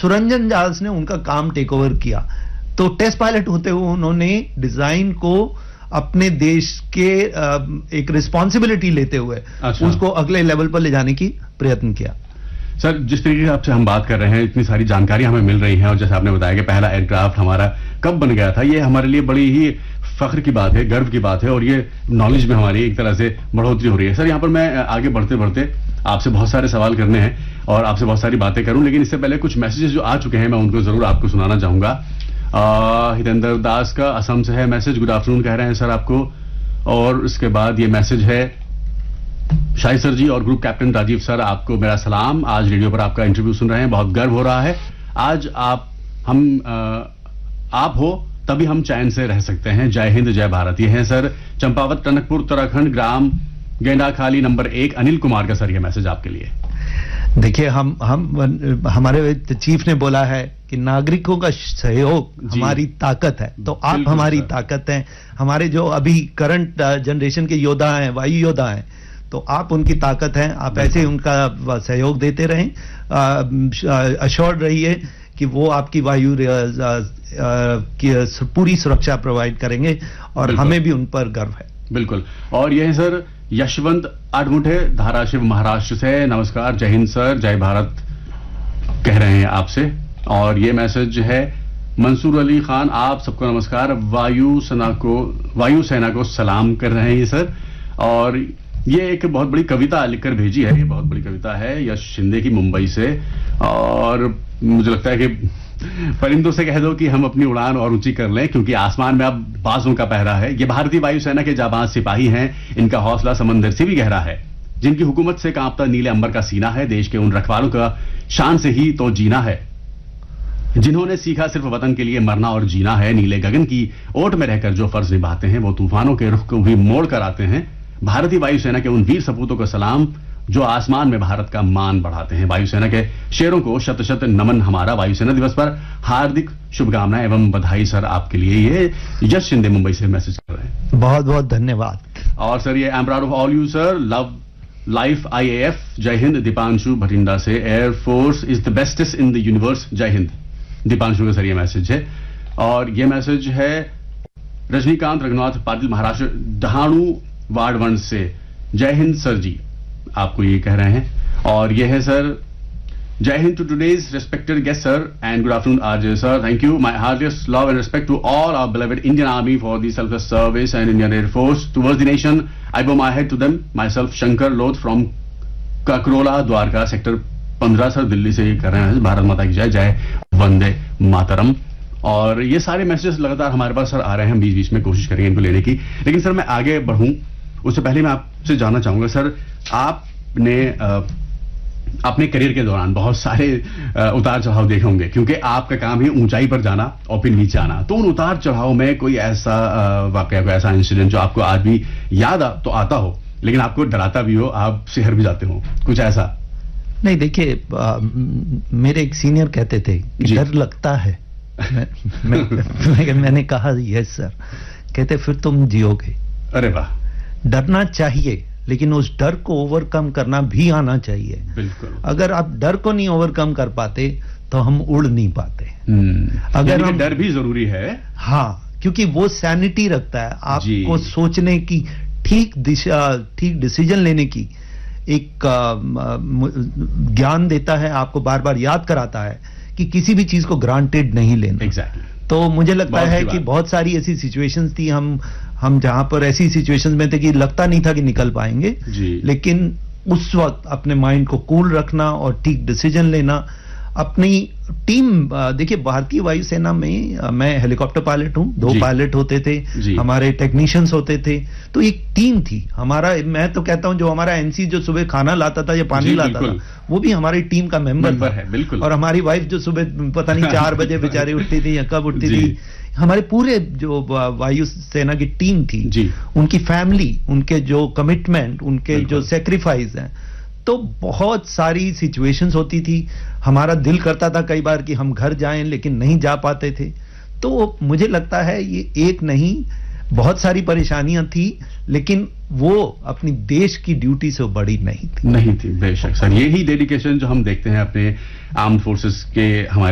सुरंजन दास ने उनका काम टेक ओवर किया। तो टेस्ट पायलट होते हुए उन्होंने डिजाइन को अपने देश के एक रिस्पॉन्सिबिलिटी लेते हुए उसको अगले लेवल पर ले जाने की प्रयत्न किया। सर, जिस तरीके से आपसे हम बात कर रहे हैं, इतनी सारी जानकारी हमें मिल रही है, और जैसे आपने बताया कि पहला एयरक्राफ्ट हमारा कब बन गया था, ये हमारे लिए बड़ी ही फख्र की बात है, गर्व की बात है, और ये नॉलेज में हमारी एक तरह से बढ़ोतरी हो रही है। सर, यहाँ पर मैं आगे बढ़ते बढ़ते आपसे बहुत सारे सवाल करने हैं और आपसे बहुत सारी बातें करूं, लेकिन इससे पहले कुछ मैसेजेस जो आ चुके हैं मैं उनको जरूर आपको सुनाना चाहूंगा। हितेंद्र दास का असम से है मैसेज, गुड आफ्टरनून कह रहे हैं सर आपको। और उसके बाद ये मैसेज है, शाहिद सर जी और ग्रुप कैप्टन राजीव सर, आपको मेरा सलाम। आज रेडियो पर आपका इंटरव्यू सुन रहे हैं, बहुत गर्व हो रहा है। आज आप हो तभी हम चैन से रह सकते हैं। जय हिंद, जय भारत। ये है सर चंपावत, टनकपुर, उत्तराखंड, ग्राम गेंडा खाली नंबर 1, अनिल कुमार का सर ये मैसेज आपके लिए। देखिए, हम हमारे चीफ ने बोला है कि नागरिकों का सहयोग हमारी ताकत है, तो आप हमारी ताकत हैं। हमारे जो अभी करंट जनरेशन के योद्धा हैं, वायु योद्धा हैं, तो आप उनकी ताकत हैं। आप ऐसे उनका सहयोग देते रहें, अश्योर्ड रहिए कि वो आपकी वायु की पूरी सुरक्षा प्रोवाइड करेंगे, और हमें भी उन पर गर्व है। बिल्कुल। और यह सर यशवंत आडमुठे, धाराशिव, महाराष्ट्र से, नमस्कार, जय हिंद सर, जय भारत कह रहे हैं आपसे। और ये मैसेज है मंसूर अली खान, आप सबको नमस्कार, वायु सेना को सलाम कर रहे हैं ये सर। और ये एक बहुत बड़ी कविता लिखकर भेजी है, ये बहुत बड़ी कविता है यश शिंदे की, मुंबई से। और मुझे लगता है कि परिंदों से कह दो कि हम अपनी उड़ान और ऊंची कर लें, क्योंकि आसमान में अब बाजों का पहरा है। ये भारतीय वायुसेना के जाबाज सिपाही हैं, इनका हौसला समंदर से भी गहरा है, जिनकी हुकूमत से कांपता नीले अंबर का सीना है। देश के उन रखवालों का शान से ही तो जीना है, जिन्होंने सीखा सिर्फ वतन के लिए मरना और जीना है। नीले गगन की ओट में रहकर जो फर्ज निभाते हैं, वो तूफानों के रुख को भी मोड़ कर आते हैं। भारतीय वायुसेना के उन वीर सपूतों को सलाम, जो आसमान में भारत का मान बढ़ाते हैं। वायुसेना के शेरों को शत शत नमन हमारा। वायुसेना दिवस पर हार्दिक शुभकामनाएं एवं बधाई सर आपके लिए। ये यश शिंदे मुंबई से मैसेज कर रहे हैं, बहुत बहुत धन्यवाद। और सर ये I am proud of all you sir, love life IAF, जय हिंद। दीपांशु भटिंडा से, air force is the bestest in the universe, जय हिंद। दीपांशु का सर ये मैसेज है। और ये मैसेज है रजनीकांत रघुनाथ पाटिल, महाराष्ट्र, डहाणु वार्ड 1 से, जय हिंद सर जी, आपको ये कह रहे हैं। और ये है सर, जय Hind to today's respected guest sir, and good afternoon RJ sir, thank you. My heartiest love and respect to all our beloved Indian army for the selfless service and Indian air force towards the nation. आई बो my head to them, my self Shankar लोथ from Kakrola, Dwarka, sector 15 sir, Delhi से ये कर रहे हैं। भारत माता की जय, जय वंदे मातरम। और ये सारे मैसेजेस लगातार हमारे पास सर आ रहे हैं, बीच बीच में कोशिश करेंगे इनको लेने की। लेकिन सर मैं आगे बढ़ूं उससे पहले मैं आपसे जानना चाहूंगा सर, आपने अपने करियर के दौरान बहुत सारे उतार चढ़ाव देखे होंगे, क्योंकि आपका काम है ऊंचाई पर जाना और फिर नीचे आना। तो उन उतार चढ़ाव में कोई ऐसा वाकया, कोई ऐसा इंसिडेंट जो आपको आज भी याद तो आता हो, लेकिन आपको डराता भी हो, आप शहर भी जाते हो, कुछ ऐसा? नहीं, देखिए, मेरे एक सीनियर कहते थे कि डर लगता है। मैंने कहा यस सर। कहते फिर तुम जियोगे। अरे वाह। डरना चाहिए, लेकिन उस डर को ओवरकम करना भी आना चाहिए। बिल्कुल। अगर आप डर को नहीं ओवरकम कर पाते तो हम उड़ नहीं पाते। अगर हम डर भी जरूरी है। हाँ, क्योंकि वो सैनिटी रखता है आपको, सोचने की, ठीक दिशा, ठीक डिसीजन लेने की एक ज्ञान देता है, आपको बार बार याद कराता है कि किसी भी चीज को ग्रांटेड नहीं लेना। एग्जैक्टली। तो मुझे लगता है कि बहुत सारी ऐसी सिचुएशंस थी, हम जहां पर ऐसी सिचुएशंस में थे कि लगता नहीं था कि निकल पाएंगे, लेकिन उस वक्त अपने माइंड को कूल रखना और ठीक डिसीजन लेना। अपनी टीम, देखिए भारतीय वायुसेना में मैं हेलीकॉप्टर पायलट हूं, 2 पायलट होते थे, हमारे टेक्नीशियंस होते थे, तो एक टीम थी हमारा। मैं तो कहता हूं जो हमारा NC जो सुबह खाना लाता था या पानी लाता था, वो भी हमारी टीम का मेंबर है। बिल्कुल। और हमारी वाइफ जो सुबह पता नहीं 4 बजे बेचारी उठती थी या कब उठती थी, हमारे पूरे जो वायु सेना की टीम थी, उनकी फैमिली, उनके जो कमिटमेंट, उनके जो सेक्रीफाइस हैं, तो बहुत सारी सिचुएशंस होती थी। हमारा दिल करता था कई बार कि हम घर जाएं, लेकिन नहीं जा पाते थे। तो मुझे लगता है ये एक नहीं, बहुत सारी परेशानियां थी, लेकिन वो अपनी देश की ड्यूटी से बड़ी नहीं थी। बेशक सर, यही डेडिकेशन जो हम देखते हैं अपने आर्म्ड फोर्सेस के हमारे